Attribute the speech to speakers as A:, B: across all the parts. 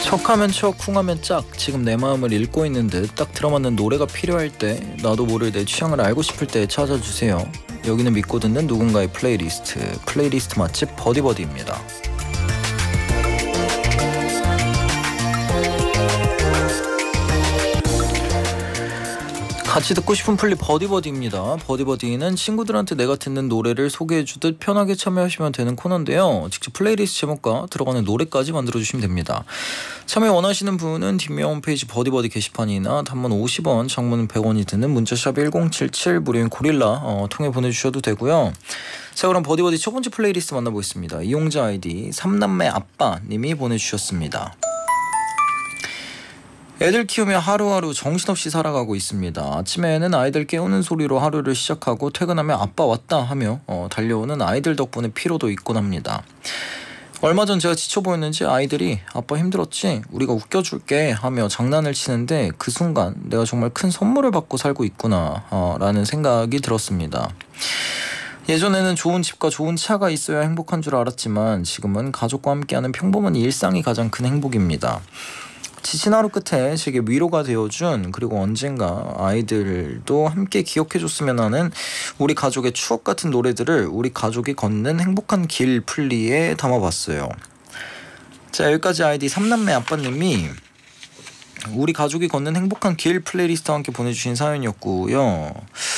A: 척하면 척, 쿵하면 짝. 지금 내 마음을 읽고 있는 듯 딱 들어맞는 노래가 필요할 때, 나도 모를 내 취향을 알고 싶을 때 찾아주세요. 여기는 믿고 듣는 누군가의 플레이리스트 맛집 버디버디입니다. 같이 듣고 싶은 플리 버디버디입니다. 버디버디는 친구들한테 내가 듣는 노래를 소개해주듯 편하게 참여하시면 되는 코너인데요. 직접 플레이리스트 제목과 들어가는 노래까지 만들어주시면 됩니다. 참여 원하시는 분은 뒷면 홈페이지 버디버디 게시판이나 단문 50원, 장문 100원이 드는 문자샵 1077 무료인 고릴라 통해 보내주셔도 되고요. 자, 그럼 버디버디 첫 번째 플레이리스트 만나보겠습니다. 이용자 아이디 삼남매 아빠님이 보내주셨습니다. 애들 키우며 하루하루 정신없이 살아가고 있습니다. 아침에는 아이들 깨우는 소리로 하루를 시작하고 퇴근하면 아빠 왔다 하며 달려오는 아이들 덕분에 피로도 있곤 합니다. 얼마 전 제가 지쳐 보였는지 아이들이 아빠 힘들었지? 우리가 웃겨줄게 하며 장난을 치는데 그 순간 내가 정말 큰 선물을 받고 살고 있구나 라는 생각이 들었습니다. 예전에는 좋은 집과 좋은 차가 있어야 행복한 줄 알았지만 지금은 가족과 함께하는 평범한 일상이 가장 큰 행복입니다. 지친 하루 끝에 제게 위로가 되어준, 그리고 언젠가 아이들도 함께 기억해줬으면 하는 우리 가족의 추억 같은 노래들을 우리 가족이 걷는 행복한 길 플리에 담아봤어요. 자, 여기까지 아이디 삼남매 아빠님이 우리 가족이 걷는 행복한 길 플레이리스트와 함께 보내주신 사연이었고요.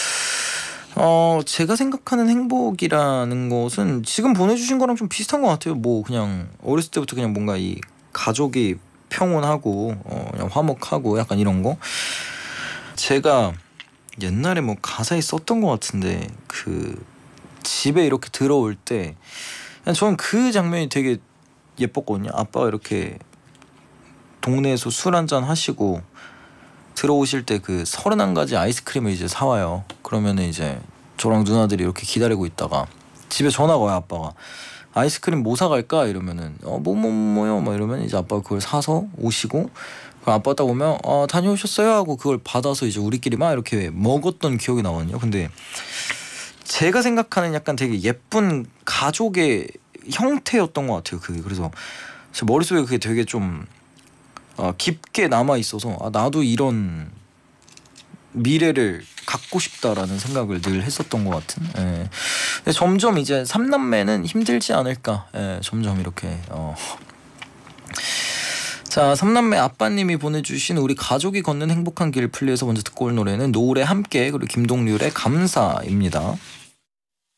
A: 제가 생각하는 행복이라는 것은 지금 보내주신 거랑 좀 비슷한 것 같아요. 뭐 그냥 어렸을 때부터 그냥 뭔가 이 가족이 평온하고 그냥 화목하고 약간 이런 거. 제가 옛날에 뭐 가사에 썼던 것 같은데 그 집에 이렇게 들어올 때 그냥 저는 그 장면이 되게 예뻤거든요. 아빠가 이렇게 동네에서 술 한잔 하시고 들어오실 때 그 31가지 아이스크림을 이제 사와요. 그러면은 이제 저랑 누나들이 이렇게 기다리고 있다가 집에 전화가 와요. 아빠가 아이스크림 뭐 사갈까? 이러면은 뭐요? 막 이러면 이제 아빠가 그걸 사서 오시고, 그 아빠 딱 오면 다녀오셨어요? 하고 그걸 받아서 이제 우리끼리 막 이렇게 먹었던 기억이 나거든요. 근데 제가 생각하는 약간 되게 예쁜 가족의 형태였던 것 같아요. 그게. 그래서 제 머릿속에 그게 되게 좀 깊게 남아 있어서 나도 이런 미래를 갖고 싶다라는 생각을 늘 했었던 것 같은. 예. 근데 점점 이제 삼남매는 힘들지 않을까. 예, 점점 이렇게. 자, 삼남매 아빠님이 보내주신 우리 가족이 걷는 행복한 길 플리에서 먼저 듣고 올 노래는 노을의 함께, 그리고 김동률의 감사입니다.